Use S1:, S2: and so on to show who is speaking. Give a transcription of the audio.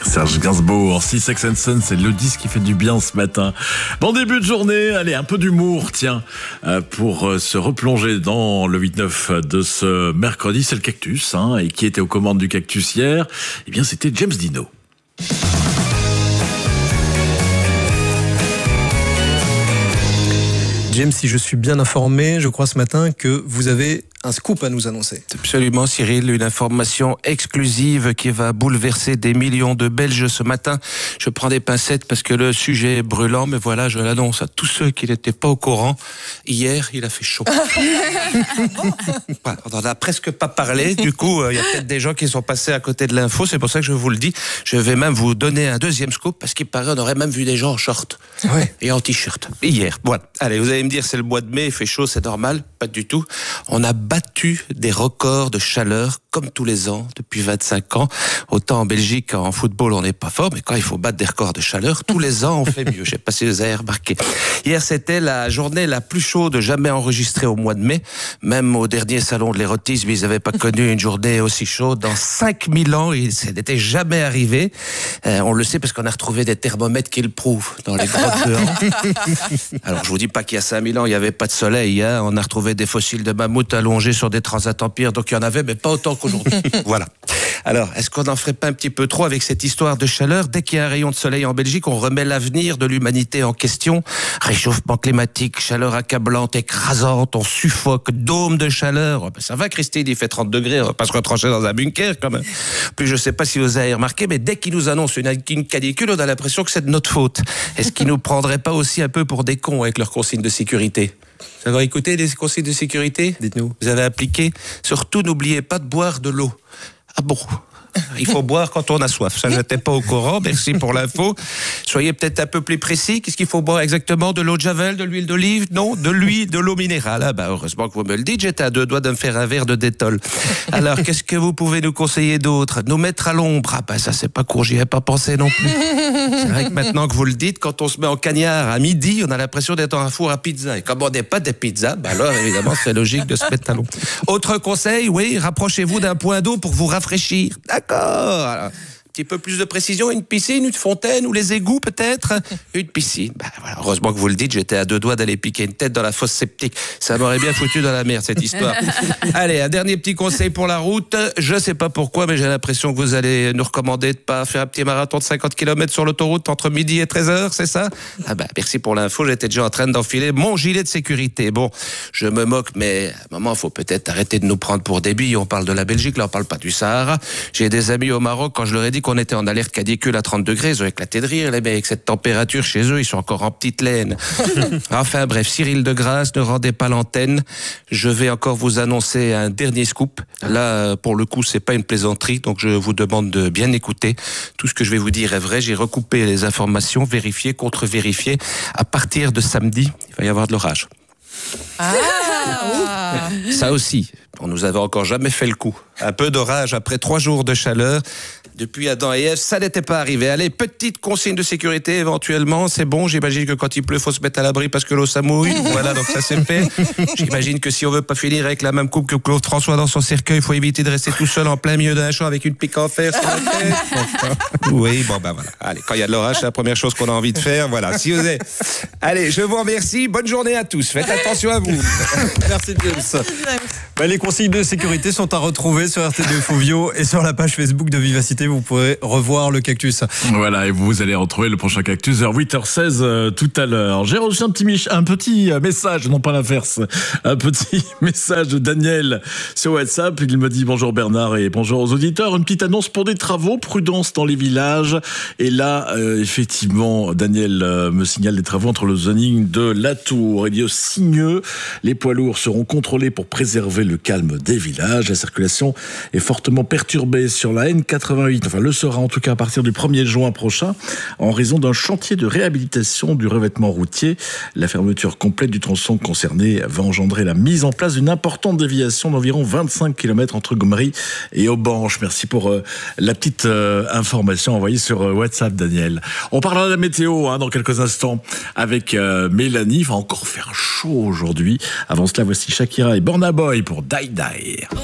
S1: Serge Gainsbourg, Six Sex and Son, c'est le disque qui fait du bien ce matin. Bon début de journée, allez, un peu d'humour, tiens, pour se replonger dans le 8-9 de ce mercredi. C'est le Cactus, et qui était aux commandes du Cactus hier, eh bien c'était James Dino.
S2: James, si je suis bien informé, je crois ce matin que vous avez un scoop à nous annoncer.
S3: Absolument, Cyril, une information exclusive qui va bouleverser des millions de Belges ce matin. Je prends des pincettes parce que le sujet est brûlant, mais voilà, je l'annonce à tous ceux qui n'étaient pas au courant. Hier, il a fait chaud. On n'en a presque pas parlé, du coup, il y a peut-être des gens qui sont passés à côté de l'info, c'est pour ça que je vous le dis. Je vais même vous donner un deuxième scoop, parce qu'il paraît, on aurait même vu des gens en short et en t-shirt. Hier, voilà. Allez, vous allez me dire, c'est le mois de mai, il fait chaud, c'est normal. Pas du tout. On a battu des records de chaleur comme tous les ans depuis 25 ans. Autant en Belgique, en football, on n'est pas fort, mais quand il faut battre des records de chaleur, tous les ans, on fait mieux. Je sais pas si vous avez remarqué. Hier, c'était la journée la plus chaude jamais enregistrée au mois de mai. Même au dernier salon de l'érotisme, ils n'avaient pas connu une journée aussi chaude. Dans 5000 ans, ça n'était jamais arrivé. On le sait parce qu'on a retrouvé des thermomètres qui le prouvent dans les grottes de Han. Alors, je vous dis pas qu'il y a 5000 ans, il n'y avait pas de soleil. On a retrouvé des fossiles de mammouth allongés sur des transats empires, donc il y en avait, mais pas autant qu'aujourd'hui. Voilà. Alors, est-ce qu'on n'en ferait pas un petit peu trop avec cette histoire de chaleur? Dès qu'il y a un rayon de soleil en Belgique, on remet l'avenir de l'humanité en question. Réchauffement climatique, chaleur accablante, écrasante, on suffoque, dôme de chaleur. Ça va, Christine, il fait 30 degrés, on va pas se retrancher dans un bunker quand même. Puis je sais pas si vous avez remarqué, mais dès qu'ils nous annoncent une canicule, on a l'impression que c'est de notre faute. Est-ce qu'ils nous prendraient pas aussi un peu pour des cons avec leurs consignes de sécurité? Vous avez écouté les consignes de sécurité?
S2: Dites-nous.
S3: Vous avez appliqué? Surtout, n'oubliez pas de boire de l'eau. Ah bon? Il faut boire quand on a soif. Ça, j'étais pas au courant. Merci pour l'info. Soyez peut-être un peu plus précis. Qu'est-ce qu'il faut boire exactement? De l'eau de javel, de l'huile d'olive? Non, de l'huile, de l'eau minérale. Ah bah, heureusement que vous me le dites. J'étais à 2 doigts de me faire un verre de Détol. Alors, qu'est-ce que vous pouvez nous conseiller d'autre? Nous mettre à l'ombre? Ah bah, ça, c'est pas court. J'y ai pas pensé non plus. C'est vrai que maintenant que vous le dites, quand on se met en cagnard à midi, on a l'impression d'être dans un four à pizza. Et comme on n'est pas des pizzas, bah alors, évidemment, c'est logique de se mettre à l'ombre. Autre conseil, oui, rapprochez-vous d'un point d'eau pour vous rafraîchir. D'accord. Alors, un petit peu plus de précision, une piscine, une fontaine ou les égouts peut-être? Une piscine. Bah, voilà. Heureusement que vous le dites, j'étais à 2 doigts d'aller piquer une tête dans la fosse septique. Ça m'aurait bien foutu dans la merde cette histoire. Allez, un dernier petit conseil pour la route. Je sais pas pourquoi, mais j'ai l'impression que vous allez nous recommander de pas faire un petit marathon de 50 km sur l'autoroute entre midi et 13h, c'est ça? Ah bah, merci pour l'info, j'étais déjà en train d'enfiler mon gilet de sécurité. Bon, je me moque, mais à un moment, il faut peut-être arrêter de nous prendre pour des billes. On parle de la Belgique, là, on parle pas du Sahara. J'ai des amis au Maroc, quand je leur ai dit qu'on était en alerte canicule à 30 degrés, ils ont éclaté de rire, les mecs, avec cette température chez eux, ils sont encore en petite laine. Enfin bref, Cyril de Grasse, ne rendez pas l'antenne. Je vais encore vous annoncer un dernier scoop. Là, pour le coup, c'est pas une plaisanterie, donc je vous demande de bien écouter. Tout ce que je vais vous dire est vrai. J'ai recoupé les informations, vérifiées, contre-vérifiées. À partir de samedi, il va y avoir de l'orage. Ça aussi, on nous avait encore jamais fait le coup. Un peu d'orage après 3 jours de chaleur. Depuis Adam et Ève, ça n'était pas arrivé. Allez, petite consigne de sécurité éventuellement, c'est bon. J'imagine que quand il pleut, faut se mettre à l'abri parce que l'eau ça mouille. Voilà, donc ça c'est fait. J'imagine que si on veut pas finir avec la même coupe que Claude François dans son cercueil, il faut éviter de rester tout seul en plein milieu d'un champ avec une pique en fer sur la tête. Oui, bon ben voilà. Allez, quand il y a de l'orage, c'est la première chose qu'on a envie de faire. Voilà. Si vous avez... Allez, je vous remercie. Bonne journée à tous. Faites attention à vous.
S2: Merci James. Les consignes de sécurité sont à retrouver sur RTL Fovio et sur la page Facebook de Vivacité. Vous pourrez revoir le Cactus.
S1: Voilà, et vous allez retrouver le prochain Cactus vers 8h16 tout à l'heure. J'ai reçu un petit message, non pas l'inverse, un petit message de Daniel sur WhatsApp. Il me dit bonjour Bernard et bonjour aux auditeurs. Une petite annonce pour des travaux, prudence dans les villages. Et là, effectivement, Daniel me signale des travaux entre le zoning de La Tour et Signeux. Les poids lourds seront contrôlés pour préserver le calme des villages. La circulation est fortement perturbée sur la N88, enfin le sera en tout cas à partir du 1er juin prochain, en raison d'un chantier de réhabilitation du revêtement routier. La fermeture complète du tronçon concerné va engendrer la mise en place d'une importante déviation d'environ 25 km entre Gomery et Aubanche. Merci pour la petite information envoyée sur WhatsApp, Daniel. On parlera de la météo dans quelques instants avec Mélanie. Il va encore faire chaud aujourd'hui. Avant cela, voici Shakira et Burna Boy pour Die Die.